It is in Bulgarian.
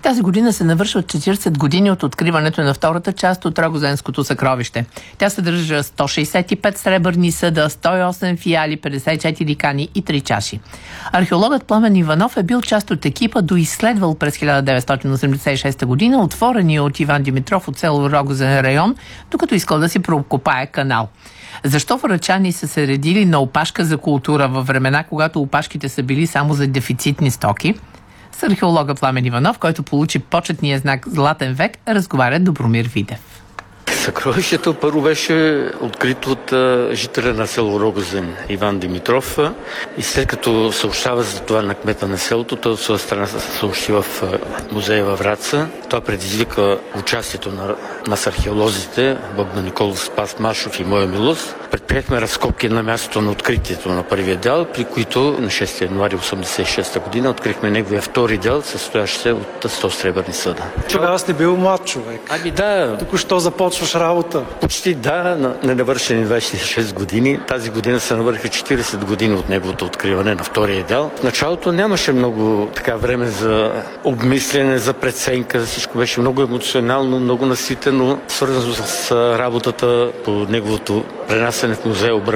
Тази година се навършват 40 години от откриването на втората част от Рогозенското съкровище. Тя съдържа 165 сребърни съда, 108 фиали, 54 кани и 3 чаши. Археологът Пламен Иванов е бил част от екипа, доизследвал през 1986 година отворения от Иван Димитров от село Рогозен район, докато искал да си прокопае канал. Защо врачани са се редили на опашка за култура във времена, когато опашките са били само за дефицитни стоки? С археолога Пламен Иванов, който получи почетния знак Златен век, разговаря Добромир Видев. Съкровището първо беше открито от жителя на село Рогозен Иван Димитров и след като съобщава за това на кмета на селото, той от своя страна съобщи в музея във Враца. Това предизвика участието на нас археолозите Богдан Николов, Спас Машов и Моя Милост. Предприехме разкопки на мястото на откритието на първия дел, при които на 6 януари 1986 година открихме неговия втори дел, състоящ се от 100 сребърни съда. Тогава сте бил млад човек. Ами да. Току-що започваш работа. Почти да, на навършени 26 години. Тази година се навърха 40 години от неговото откриване на втория дел. В началото нямаше много време за обмислене, за преценка. Всичко беше много емоционално, много наситено, свързано с работата по неговото пренасене в музея